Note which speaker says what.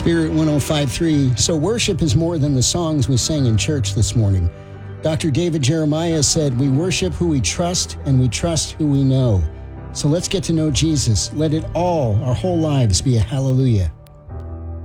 Speaker 1: Spirit 105.3. So worship is more than the songs we sang in church this morning. Dr. David Jeremiah said, we worship who we trust and we trust who we know. So let's get to know Jesus. Let it all, our whole lives, be a hallelujah.